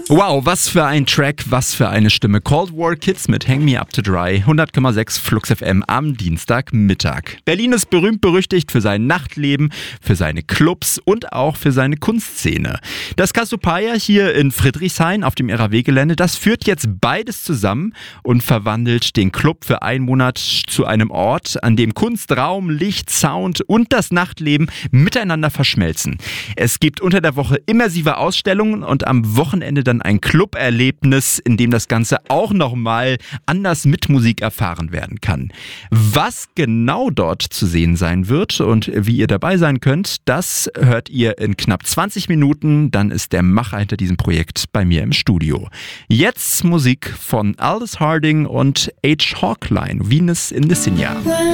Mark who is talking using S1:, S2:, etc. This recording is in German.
S1: Wow, was für ein Track, was für eine Stimme. Cold War Kids mit Hang Me Up to Dry, 100,6 Flux FM am Dienstagmittag. Berlin ist berühmt-berüchtigt für sein Nachtleben, für seine Clubs und auch für seine Kunstszene. Das Cassiopeia hier in Friedrichshain auf dem RAW-Gelände, das führt jetzt beides zusammen und verwandelt den Club für einen Monat zu einem Ort, an dem Kunst, Raum, Licht, Sound und das Nachtleben miteinander verschmelzen. Es gibt unter der Woche immersive Ausstellungen und am Wochenende dann ein Club-Erlebnis, in dem das Ganze auch nochmal anders mit Musik erfahren werden kann. Was genau dort zu sehen sein wird und wie ihr dabei sein könnt, das hört ihr in knapp 20 Minuten. Dann ist der Macher hinter diesem Projekt bei mir im Studio. Jetzt Musik von Aldous Harding und H. Hawkline, Venus in the Sinja.